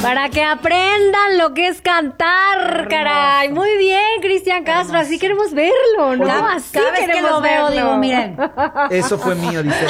Para que aprendan lo que es cantar, caray. Muy bien, Cristian Castro, así queremos verlo, ¿no? Así cada vez que lo veo, digo, miren. Eso fue mío, dice.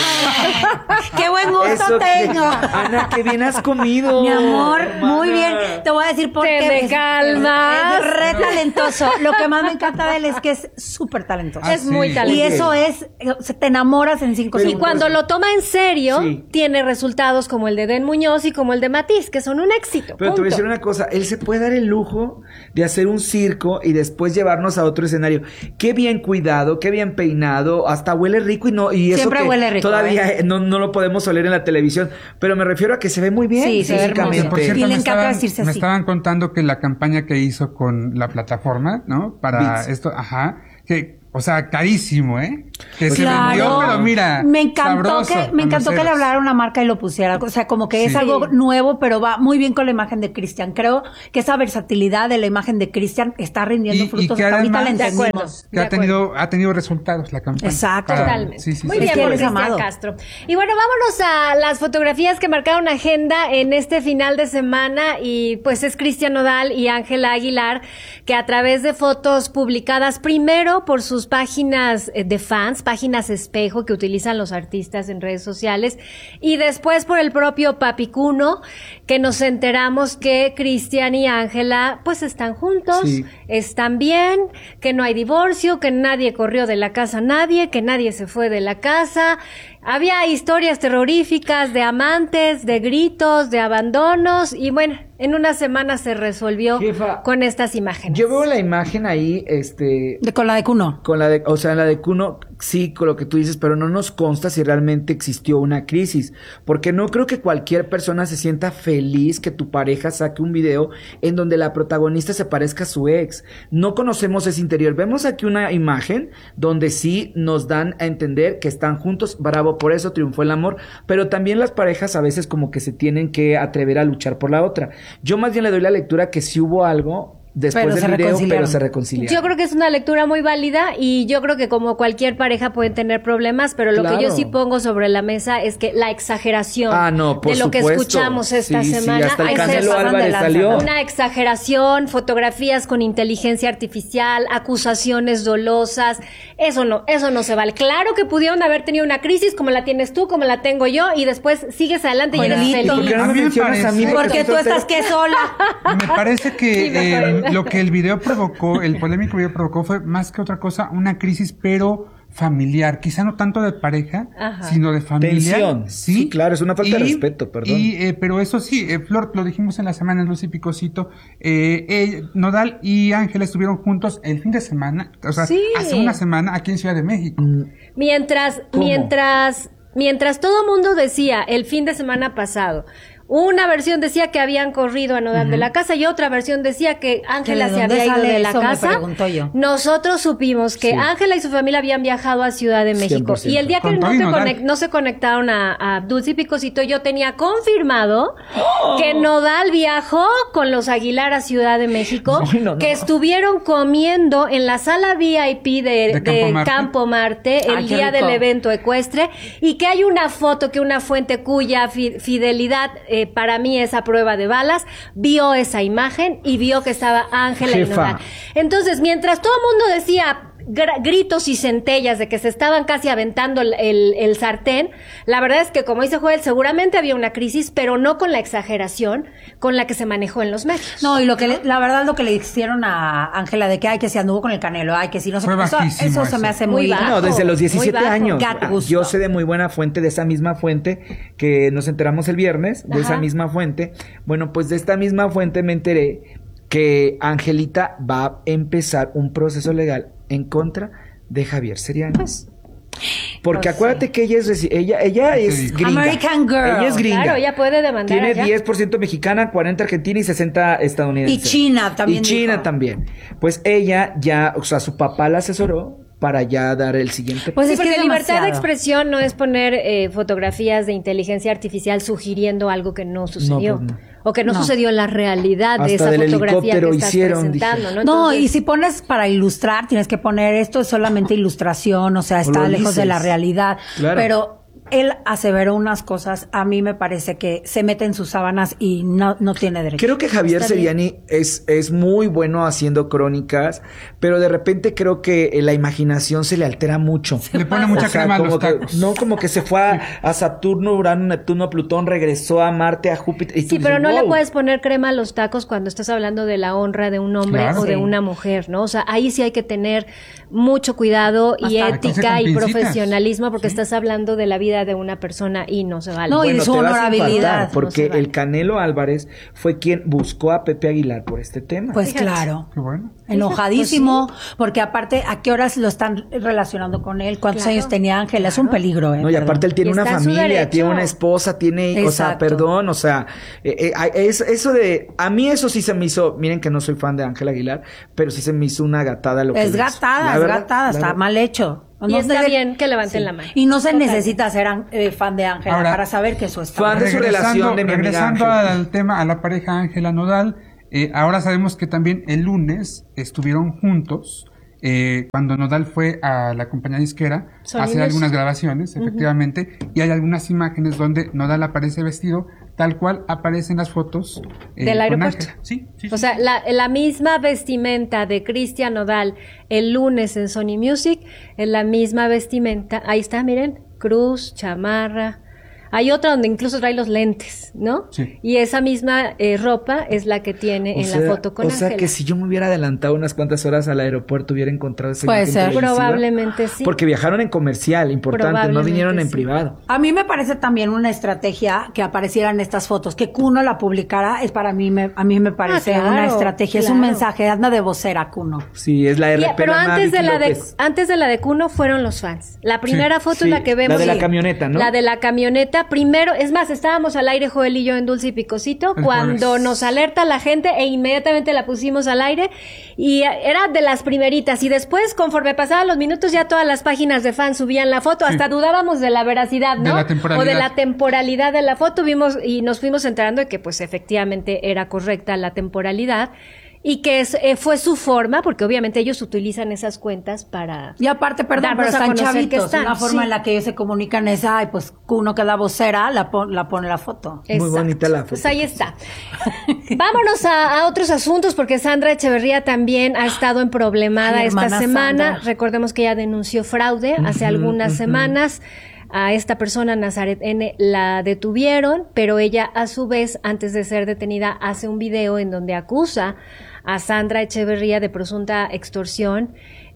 ¡Qué buen gusto tengo! Ana, qué bien has comido. Mi amor, hermana. muy bien. Te voy a decir por qué. Te me calmas. Es re talentoso. Lo que más me encanta de él es que es súper talentoso. Es muy talentoso. Y eso es, te enamoras en 5 Y segundos. cuando lo toma en serio, Sí. tiene resultados como el de Den Muñoz y como el de Matiz, que son un éxito. Pero te voy a punto. decir una cosa, él se puede dar el lujo de hacer un circo y después llevarnos a otro escenario. Qué bien cuidado, qué bien peinado, hasta huele rico y eso Siempre que huele rico, todavía no lo podemos oler en la televisión, pero me refiero a que se ve muy bien Sí, se ve físicamente. hermoso. Por cierto, Y le me encanta estaban, vestirse me así. estaban contando que la campaña que hizo con la plataforma, ¿no? Para Beats. esto, que, o sea, carísimo, ¿eh? Que se Claro. vendió, pero mira, me encantó sabroso, me encantó con que le ceros. hablara a una marca y lo pusiera, o sea, como que es Sí. algo nuevo, pero va muy bien con la imagen de Cristian. Creo que esa versatilidad de la imagen de Cristian está rindiendo Y frutos. que Hasta ahorita la además- De acuerdo. entendimos. Que ha tenido resultados la campaña. Exacto. Totalmente. Sí. Muy Es bien que por eres Cristian amado. Castro. Y bueno, vámonos a las fotografías que marcaron agenda en este final de semana y pues es Cristian Nodal y Ángela Aguilar que a través de fotos publicadas primero por sus páginas de fans, páginas espejo que utilizan los artistas en redes sociales y después por el propio Papicuno que nos enteramos que Cristian y Ángela pues están juntos, Sí. están bien, que no hay divorcio, que nadie corrió de la casa a nadie, que nadie se fue de la casa. Había historias terroríficas de amantes, de gritos, de abandonos y bueno, en una semana se resolvió Jefa, con estas imágenes. Yo veo la imagen ahí, Con la de Cuno. con la de, o sea, la de Kuno, sí, con lo que tú dices, pero no nos consta si realmente existió una crisis, porque no creo que cualquier persona se sienta feliz que tu pareja saque un video en donde la protagonista se parezca a su ex. No conocemos ese interior. Vemos aquí una imagen donde sí nos dan a entender que están juntos, bravo, por eso triunfó el amor, pero también las parejas a veces como que se tienen que atrever a luchar por la otra. Yo más bien le doy la lectura que sí hubo algo después Pero del se video, reconciliaron. pero se reconciliaron. Yo creo que es una lectura muy válida y yo creo que como cualquier pareja pueden tener problemas, pero lo que yo Claro. sí pongo sobre la mesa es que la exageración Por de lo que supuesto. escuchamos esta Sí, semana hasta el es Canelo eso. Álvarez salió. Una exageración, fotografías con inteligencia artificial, acusaciones dolosas, eso no se vale. Claro que pudieron haber tenido una crisis como la tienes tú, como la tengo yo y después sigues adelante y eres Juanito. feliz. ¿Por qué no A me mí me mencionas a mí? parece- Porque tú soltero. estás que sola. Me parece que Sí, mejor. lo que el video provocó, el polémico video provocó fue más que otra cosa una crisis, pero familiar, quizá no tanto de pareja, Ajá. sino de familia. Tensión. Sí, claro, es una falta de respeto, perdón. Pero eso sí, Flor, lo dijimos en la semana en Lucy Picosito, Nodal y Ángela estuvieron juntos el fin de semana, o sea, Sí. hace una semana aquí en Ciudad de México. Mientras todo mundo decía el fin de semana pasado, una versión decía que habían corrido a Nodal de la casa y otra versión decía que Ángela ¿De se dónde había ido sale de la eso? Me casa. pregunto yo. Nosotros supimos que Sí. Ángela y su familia habían viajado a Ciudad de México 100%. y el día que Con todo y Nodal. no se conectaron a Dulce y Picosito, yo tenía confirmado que Nodal viajó con los Aguilar a Ciudad de México, Ay, no. que estuvieron comiendo en la sala VIP de Campo Marte el Ay, qué día rico. del evento ecuestre y que hay una foto que una fuente cuya fidelidad para mí es a prueba de balas, vio esa imagen y vio que estaba Ángela y Jefa. Nodal. Entonces, mientras todo el mundo decía gritos y centellas de que se estaban casi aventando el sartén, la verdad es que, como dice Joel, seguramente había una crisis, pero no con la exageración con la que se manejó en los medios. No, y la verdad lo que le hicieron a Ángela de que ay que se anduvo con el Canelo, ay que si no se Fue eso bajísimo se me eso. hace Muy muy bajo. No, desde los 17 muy bajo. años. Gat gusto. Yo sé de muy buena fuente, de esa misma fuente que nos enteramos el viernes, de esa Ajá. misma fuente. Bueno, pues de esta misma fuente me enteré que Angelita va a empezar un proceso legal en contra de Javier Seriani. Porque pues acuérdate que ella es Sí. gringa. American girl. Ella es gringa. Claro, ella puede demandar Tiene allá. 10% mexicana, 40 argentina y 60 estadounidense. Y China también Y China dijo. también. Pues ella ya, o sea, su papá la asesoró para ya dar el siguiente. Pues Sí, es que porque es libertad de demasiado. expresión no es poner fotografías de inteligencia artificial sugiriendo algo que no sucedió. pues no. O que no, No. sucedió en la realidad de Hasta esa del fotografía que helicóptero estás hicieron, presentando, dije. ¿no? No, Entonces, y si pones para ilustrar, tienes que poner esto es solamente ilustración, o sea, está lo lejos de dices. la realidad. Claro. Pero él aseveró unas cosas, a mí me parece que se mete en sus sábanas y no tiene derecho. Creo que Javier Está Seriani es muy bueno haciendo crónicas, pero de repente creo que la imaginación se le altera mucho. Le pone mucha crema a los tacos. No, como que se fue a Saturno, Urano, Neptuno, Plutón, regresó a Marte, a Júpiter. Y tú Sí, dices, pero no le "Wow". puedes poner crema a los tacos cuando estás hablando de la honra de un hombre Claro. o de Sí. una mujer, ¿no? O sea, ahí sí hay que tener mucho cuidado y Bastante. ética Hay que y ser con pincitas. profesionalismo porque Sí. estás hablando de la vida de una persona y no se vale. No, y de Bueno, su te vas a honorabilidad, infartar, no porque se vale. el Canelo Álvarez fue quien buscó a Pepe Aguilar por este tema. Pues Fíjate. claro. Qué bueno. Enojadísimo, porque aparte, ¿a qué horas lo están relacionando con él? ¿Cuántos Claro, años tenía Ángela? Es un claro. peligro, No, y aparte él tiene Y una está en su familia, derecho. tiene una esposa, tiene, o sea, Exacto. perdón, o sea, eso de, a mí eso sí se me hizo, miren que no soy fan de Ángel Aguilar, pero sí se me hizo una gatada lo que Es le hizo. gatada, La es verdad, gatada, la está verdad. mal hecho. Y está se- bien que levanten la mano. Y no se Totalmente. necesita ser fan de Ángela Ahora, para saber que eso está fan mal. de su relación de mi amiga regresando Ángela. al tema, a la pareja Ángela Nodal, ahora sabemos que también el lunes estuvieron juntos. Cuando Nodal fue a la compañía disquera Sony a hacer Music. algunas grabaciones, efectivamente, y hay algunas imágenes donde Nodal aparece vestido tal cual aparecen las fotos Del con aeropuerto. Ángela. Sí, sí, O sí. sea, la misma vestimenta de Cristian Nodal el lunes en Sony Music es la misma vestimenta. Ahí está, miren, cruz, chamarra. Hay otra donde incluso trae los lentes, ¿no? Sí. Y esa misma ropa es la que tiene en la foto con o sea Ángela. que si yo me hubiera adelantado unas cuantas horas al aeropuerto hubiera encontrado esa Puede imagen ser. televisiva. Probablemente sí. Porque viajaron en comercial, importante, no Probablemente vinieron en sí. privado. A mí me parece también una estrategia que aparecieran estas fotos, que Kuno la publicara, es para mí, a mí me parece claro, una estrategia, es un claro. mensaje, anda de vocera Kuno. Sí, es la RP. Pero antes de la de López. antes de la de Kuno fueron los fans. La primera foto sí, es la que vemos. la de la Sí. camioneta, ¿no? La de la camioneta. Primero, es más, estábamos al aire Joel y yo en Dulce y Picosito El cuando jueves. nos alerta la gente e inmediatamente la pusimos al aire y era de las primeritas y después conforme pasaban los minutos ya todas las páginas de fans subían la foto, hasta dudábamos de la veracidad, ¿no? De la temporalidad. O de la temporalidad de la foto, vimos y nos fuimos enterando de que pues efectivamente era correcta la temporalidad. Y que fue su forma, porque obviamente ellos utilizan esas cuentas para... Y aparte, perdón, darnos pero a están conocer que chavitos, están, una forma sí. en la que ellos se comunican es, ay, pues Kuno que es la vocera, la pone la foto. Muy bonita la foto. Pues ahí está. Vámonos a otros asuntos, porque Sandra Echeverría también ha estado emproblemada Ay, esta hermana semana. Sandra. Recordemos que ella denunció fraude hace algunas semanas. A esta persona, Nazaret N., la detuvieron, pero ella a su vez, antes de ser detenida, hace un video en donde acusa a Sandra Echeverría de presunta extorsión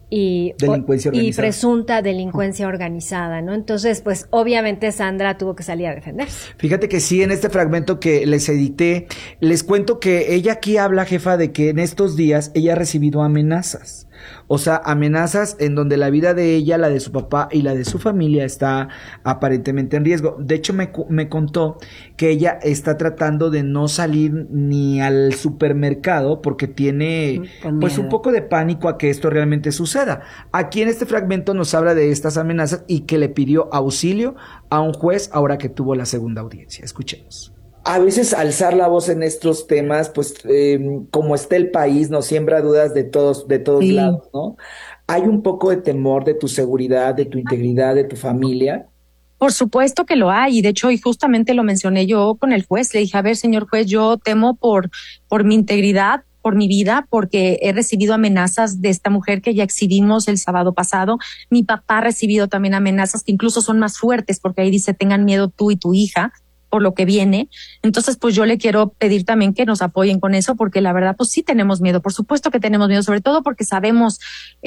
y Delincuencia organizada. presunta delincuencia organizada, ¿no? Entonces, pues obviamente Sandra tuvo que salir a defenderse. Fíjate que sí, en este fragmento que les edité, les cuento que ella aquí habla, jefa, de que en estos días ella ha recibido amenazas. O sea, amenazas en donde la vida de ella, la de su papá y la de su familia está aparentemente en riesgo. De hecho, me contó que ella está tratando de no salir ni al supermercado porque tiene Con pues miedo. un poco de pánico a que esto realmente suceda. Aquí en este fragmento nos habla de estas amenazas y que le pidió auxilio a un juez ahora que tuvo la segunda audiencia. Escuchemos. A veces alzar la voz en estos temas, pues como está el país, nos siembra dudas de todos Sí. lados, ¿no? Hay un poco de temor de tu seguridad, de tu integridad, de tu familia. Por supuesto que lo hay, y de hecho, y justamente lo mencioné yo con el juez, le dije, a ver, señor juez, yo temo por mi integridad, por mi vida, porque he recibido amenazas de esta mujer que ya exhibimos el sábado pasado. Mi papá ha recibido también amenazas que incluso son más fuertes, porque ahí dice, tengan miedo tú y tu hija por lo que viene. Entonces, pues yo le quiero pedir también que nos apoyen con eso, porque la verdad, pues sí tenemos miedo, por supuesto que tenemos miedo, sobre todo porque sabemos,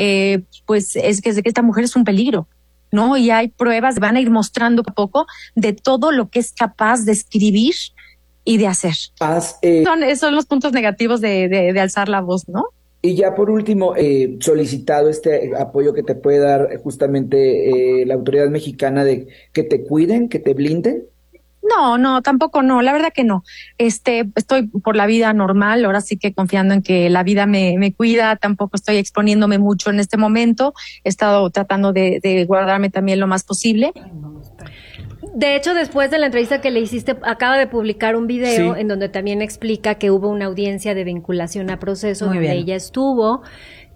pues es que esta mujer es un peligro, ¿no? Y hay pruebas, van a ir mostrando poco a poco de todo lo que es capaz de escribir y de hacer. Son los puntos negativos de alzar la voz, ¿no? Y ya por último, solicitado este apoyo que te puede dar justamente la autoridad mexicana de que te cuiden, que te blinden. No, tampoco no, la verdad que no. Estoy por la vida normal, ahora sí que confiando en que la vida me cuida, tampoco estoy exponiéndome mucho en este momento, he estado tratando de guardarme también lo más posible. De hecho, después de la entrevista que le hiciste, acaba de publicar un video Sí. en donde también explica que hubo una audiencia de vinculación a proceso Muy donde bien. ella estuvo,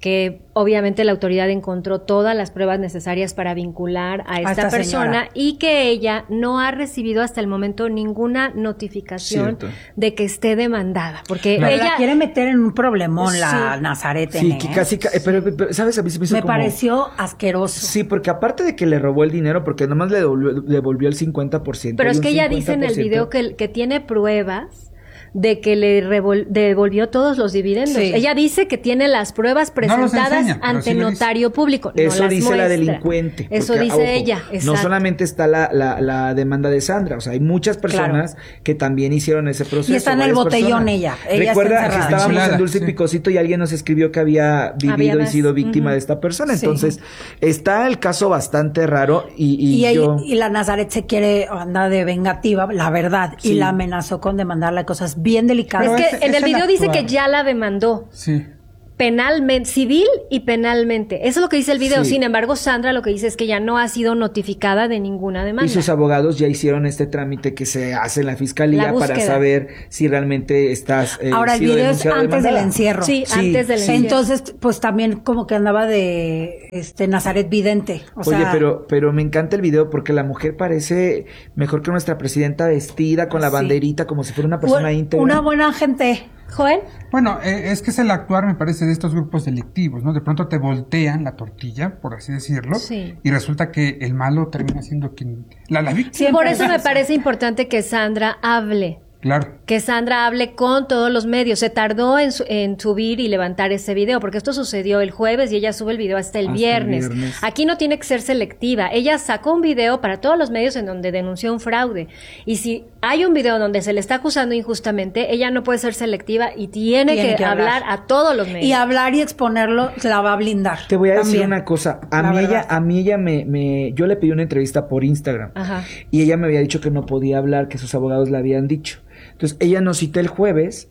que obviamente la autoridad encontró todas las pruebas necesarias para vincular a esta persona señora. y que ella no ha recibido hasta el momento ninguna notificación Cierto. de que esté demandada, porque Pero ella la quiere meter en un problemón la Sí. Nazaret. Sí, que casi, pero, ¿sabes? A mí se me hizo me como... pareció asqueroso. Sí, porque aparte de que le robó el dinero, porque nomás le devolvió el 50%. pero y es un que ella dice en el 50%. video que tiene pruebas de que le devolvió todos los dividendos. Sí. Ella dice que tiene las pruebas presentadas enseña, pero ante sí lo dice. notario público. No Eso las dice la muestra. delincuente. Eso porque, dice ojo, ella. No Exacto. solamente está la demanda de Sandra, o sea, hay muchas personas que también hicieron ese proceso. Y está en el varias botellón personas. ella está Recuerda que encerrada. estábamos en Enchilada, Dulce y sí. Picosito y alguien nos escribió que había vivido Había y más. sido víctima Ujú. de esta persona. Sí. Entonces, está el caso bastante raro Y yo... la Nazaret se quiere, anda de vengativa, la verdad, Sí. y la amenazó con demandarle cosas bien delicadas. Es Pero que ese- en el es el video dice que actuar. ya la demandó Sí. penalmente, civil y penalmente. Eso es lo que dice el video. Sí. Sin embargo, Sandra lo que dice es que ya no ha sido notificada de ninguna demanda. Y sus abogados ya hicieron este trámite que se hace en la fiscalía La para búsqueda. saber si realmente estás Ahora el sido video es denunciado o antes del demandada. encierro. Sí, Sí, antes del sí. encierro. Entonces, pues también como que andaba de Nazaret vidente. O Oye, sea, pero me encanta el video porque la mujer parece mejor que nuestra presidenta, vestida con la Sí. banderita como si fuera una persona íntegra. una buena gente. Joel, Bueno, es que es el actuar, me parece, de estos grupos delictivos, ¿no? De pronto te voltean la tortilla, por así decirlo, Sí. y resulta que el malo termina siendo quien... La víctima. Siempre por eso es me eso. parece importante que Sandra hable. Claro. Que Sandra hable con todos los medios. Se tardó en subir y levantar ese video, porque esto sucedió el jueves y ella sube el video hasta el Hasta el viernes. viernes. Aquí no tiene que ser selectiva. Ella sacó un video para todos los medios en donde denunció un fraude. Y si hay un video donde se le está acusando injustamente, ella no puede ser selectiva y tiene que hablar a todos los medios. Y hablar y exponerlo la va a blindar. Te voy a decir También. una cosa. La verdad. A mí ella yo le pedí una entrevista por Instagram. Ajá. Y ella me había dicho que no podía hablar, que sus abogados le habían dicho. Entonces, ella nos cita el jueves,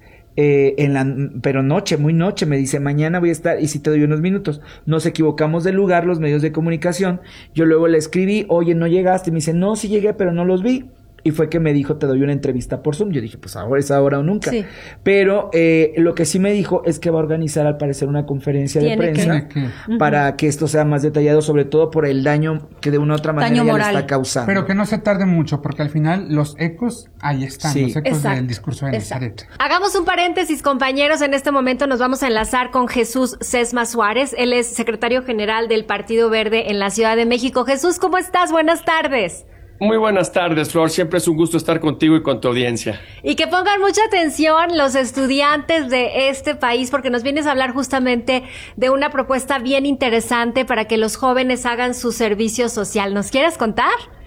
pero muy noche, me dice, mañana voy a estar, y si te doy unos minutos. Nos equivocamos de lugar, los medios de comunicación. Yo luego le escribí, oye, ¿no llegaste? Y me dice, no, sí llegué, pero no los vi. Y fue que me dijo, te doy una entrevista por Zoom. Yo dije, pues ahora es ahora o nunca. Sí. Pero lo que sí me dijo es que va a organizar al parecer una conferencia de Tiene que. prensa Tiene para que esto sea más detallado, sobre todo por el daño que de una u otra manera Daño ya le moral. está causando. Pero que no se tarde mucho, porque al final los ecos ahí están, Sí. los ecos Exacto. del discurso de Exacto. Nazaret. Hagamos un paréntesis, compañeros. En este momento nos vamos a enlazar con Jesús Sesma Suárez. Él es secretario general del Partido Verde en la Ciudad de México. Jesús, ¿cómo estás? Buenas tardes. Muy buenas tardes, Flor. Siempre es un gusto estar contigo y con tu audiencia. Y que pongan mucha atención los estudiantes de este país, porque nos vienes a hablar justamente de una propuesta bien interesante para que los jóvenes hagan su servicio social. ¿Nos quieres contar?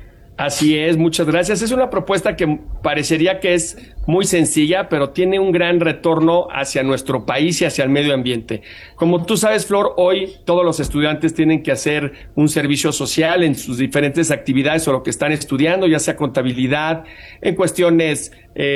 Así es, muchas gracias. Es una propuesta que parecería que es muy sencilla, pero tiene un gran retorno hacia nuestro país y hacia el medio ambiente. Como tú sabes, Flor, hoy todos los estudiantes tienen que hacer un servicio social en sus diferentes actividades o lo que están estudiando, ya sea contabilidad, en cuestiones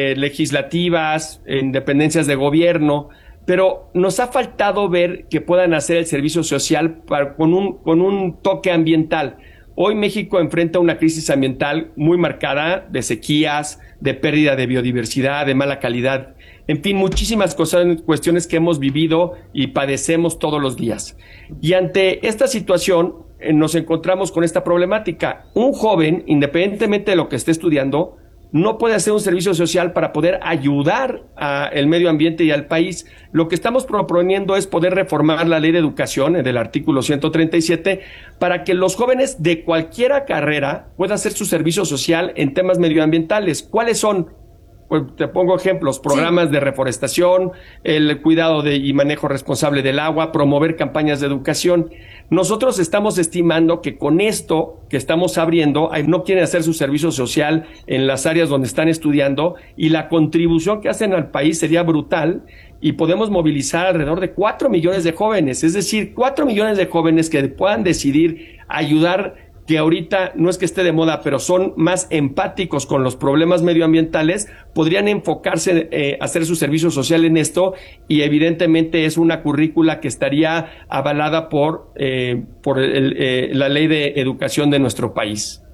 legislativas, en dependencias de gobierno. Pero nos ha faltado ver que puedan hacer el servicio social con un toque ambiental. Hoy México enfrenta una crisis ambiental muy marcada de sequías, de pérdida de biodiversidad, de mala calidad, en fin, muchísimas cuestiones que hemos vivido y padecemos todos los días. Y ante esta situación nos encontramos con esta problemática. Un joven, independientemente de lo que esté estudiando, no puede hacer un servicio social para poder ayudar al medio ambiente y al país. Lo que estamos proponiendo es poder reformar la ley de educación del artículo 137 para que los jóvenes de cualquier carrera puedan hacer su servicio social en temas medioambientales. ¿Cuáles son? Pues te pongo ejemplos, programas de reforestación, el cuidado y manejo responsable del agua, promover campañas de educación. Nosotros estamos estimando que con esto que estamos abriendo, no quieren hacer su servicio social en las áreas donde están estudiando y la contribución que hacen al país sería brutal y podemos movilizar alrededor de 4 millones de jóvenes, es decir, 4 millones de jóvenes que puedan decidir ayudar, que ahorita no es que esté de moda, pero son más empáticos con los problemas medioambientales, podrían enfocarse a hacer su servicio social en esto y evidentemente es una currícula que estaría avalada por la ley de educación de nuestro país.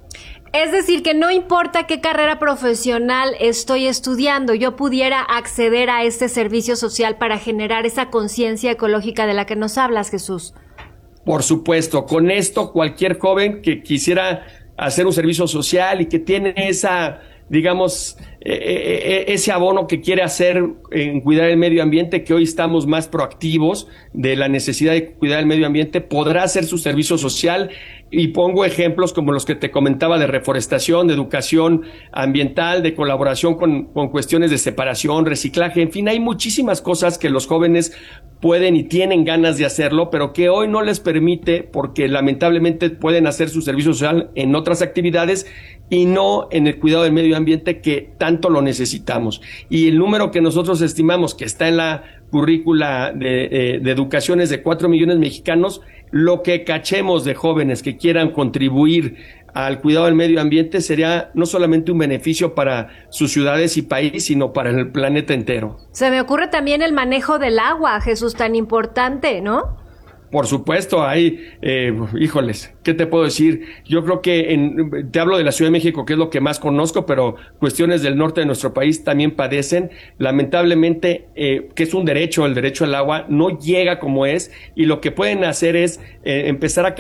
Es decir, que no importa qué carrera profesional estoy estudiando, yo pudiera acceder a este servicio social para generar esa conciencia ecológica de la que nos hablas, Jesús. Por supuesto, con esto cualquier joven que quisiera hacer un servicio social y que tiene esa, digamos, ese abono que quiere hacer en cuidar el medio ambiente, que hoy estamos más proactivos de la necesidad de cuidar el medio ambiente, podrá hacer su servicio social. Y pongo ejemplos como los que te comentaba de reforestación, de educación ambiental, de colaboración con cuestiones de separación, reciclaje, en fin, hay muchísimas cosas que los jóvenes pueden y tienen ganas de hacerlo, pero que hoy no les permite porque lamentablemente pueden hacer su servicio social en otras actividades y no en el cuidado del medio ambiente que tanto lo necesitamos. Y el número que nosotros estimamos que está en la currícula de educación es de 4 millones mexicanos. Lo que cachemos de jóvenes que quieran contribuir al cuidado del medio ambiente sería no solamente un beneficio para sus ciudades y país, sino para el planeta entero. Se me ocurre también el manejo del agua, Jesús, tan importante, ¿no? Por supuesto, hay, híjoles, ¿qué te puedo decir? Yo creo que te hablo de la Ciudad de México, que es lo que más conozco, pero cuestiones del norte de nuestro país también padecen. Lamentablemente, que es un derecho, el derecho al agua, no llega como es, y lo que pueden hacer es empezar a